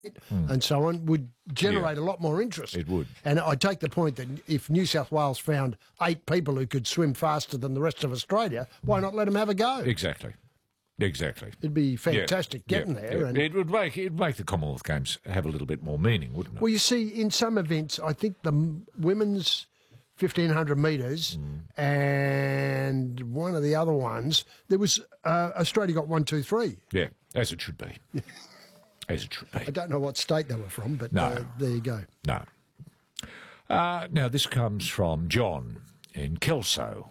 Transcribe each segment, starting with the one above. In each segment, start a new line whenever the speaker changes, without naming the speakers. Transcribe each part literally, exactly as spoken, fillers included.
mm.
and so on would generate
Yeah.
a lot more interest.
It would.
And I take the point that if New South Wales found eight people who could swim faster than the rest of Australia, why not let them have a go?
Exactly. Exactly.
It'd be fantastic
Yeah.
getting
yeah.
there.
Yeah.
And,
It would make it would make the Commonwealth Games have a little bit more meaning, wouldn't it?
well, you see, in some events, I think the m- women's fifteen hundred metres
Mm.
and one of the other ones, there was uh, Australia got one, two, three.
Yeah, as it should be. As it should be.
I don't know what state they were from, but
No.
uh, there you go.
No. Uh, now, this comes from John in Kelso.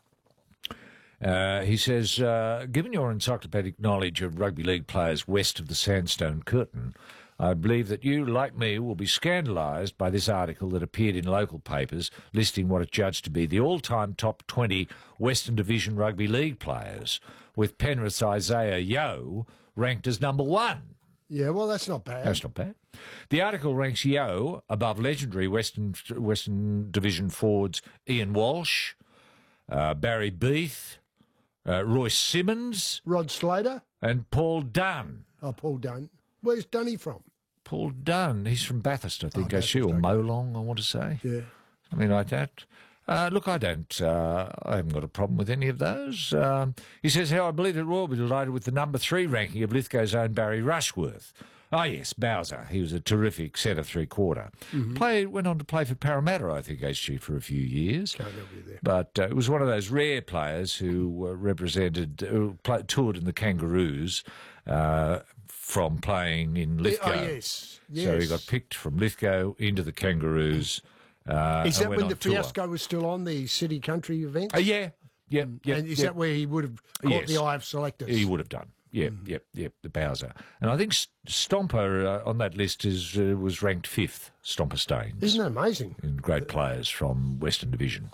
Uh, he says, uh, given your encyclopedic knowledge of rugby league players west of the Sandstone Curtain, I believe that you, like me, will be scandalised by this article that appeared in local papers listing what it judged to be the all-time top twenty Western Division rugby league players, with Penrith's Isaiah Yeo ranked as number one.
Yeah, well, that's not bad.
That's not bad. The article ranks Yeo above legendary Western Western Division forwards Ian Walsh, uh, Barry Beath, uh, Royce Simmons,
Rod Slater?
and Paul Dunn.
Oh, Paul Dunn. Where's Dunny from?
Paul Dunn, he's from Bathurst, I think,
Oh,
actually, or
Bathurst, okay.
Molong, I want to say.
Yeah.
Something like that. Uh, look, I don't, uh, I haven't got a problem with any of those. Um, he says, how I believe that Royal will be delighted with the number three ranking of Lithgow's own Barry Rushworth. Oh, yes, Bowser. He was a terrific centre three-quarter.
Mm-hmm.
Played, went on to play for Parramatta, I think, H G, for a few years.
Can't help you there.
But uh, it was one of those rare players who uh, represented, who play, toured in the Kangaroos uh, from playing in Lithgow.
Oh, yes. yes.
So he got picked from Lithgow into the Kangaroos. Uh,
Is
and
that
went
when the
on tour.
fiasco was still on, the city country events?
Uh, yeah, yeah, yeah.
and is
yeah.
that where he would have caught
Yes.
the eye of selectors?
He would have done. Yeah,
Mm.
yep, yep, the Bowser. And I think S- Stomper uh, on that list is uh, was ranked fifth, Stomper Staines.
Isn't that amazing?
And great players from Western Division.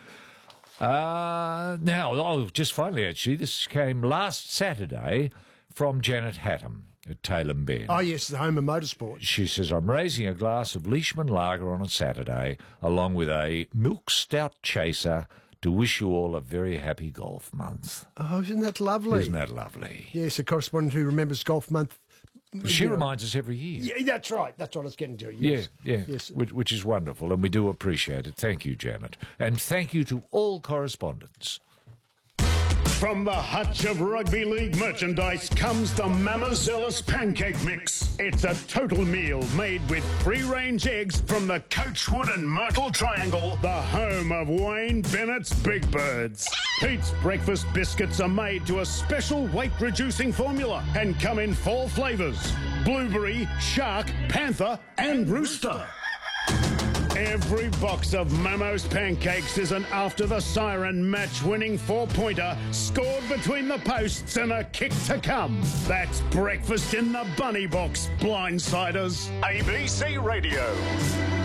Uh, now, oh, just finally, actually, this came last Saturday from Janet Hatton at Tailem Bend.
Oh, yes, the home of motorsport.
She says, I'm raising a glass of Leishman Lager on a Saturday, along with a milk stout chaser, to wish you all a very happy golf month.
Oh, isn't that lovely?
Isn't that lovely?
Yes, a correspondent who remembers golf month.
She
you know.
reminds us every year.
Yeah, that's right. That's what I was getting to. Yes.
Yeah, yeah,
Yes.
which, which is wonderful, and we do appreciate it. Thank you, Janet. And thank you to all correspondents.
From the hutch of rugby league merchandise comes the Mamazelis Pancake Mix. It's a total meal made with free-range eggs from the Coachwood and Myrtle Triangle, the home of Wayne Bennett's Big Birds. Pete's breakfast biscuits are made to a special weight-reducing formula and come in four flavours: blueberry, shark, panther and rooster. Every box of Mamos pancakes is an after the siren match-winning four-pointer scored between the posts and a kick to come. That's breakfast in the bunny box, blindsiders. A B C Radio.